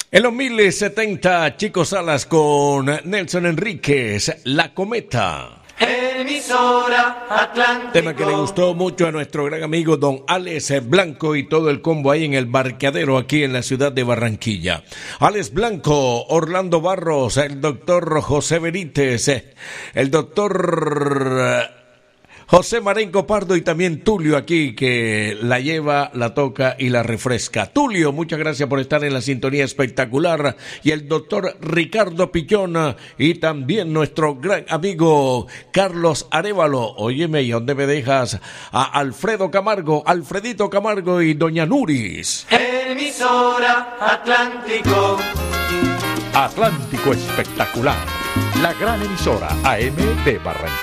En los 1070, Chico Salas con Nelson Enríquez, La Cometa. Emisora Atlántico. Tema que le gustó mucho a nuestro gran amigo don Alex Blanco y todo el combo ahí en el Barqueadero aquí en la ciudad de Barranquilla. Alex Blanco, Orlando Barros, el doctor José Benítez, el doctor José Marenco Pardo y también Tulio aquí que la lleva, la toca y la refresca. Tulio, muchas gracias por estar en la sintonía espectacular. Y el doctor Ricardo Pichón y también nuestro gran amigo Carlos Arévalo. Óyeme, ¿y dónde me dejas a Alfredito Camargo y doña Nuris? Emisora Atlántico. Atlántico Espectacular, la gran emisora AM de Barranquilla.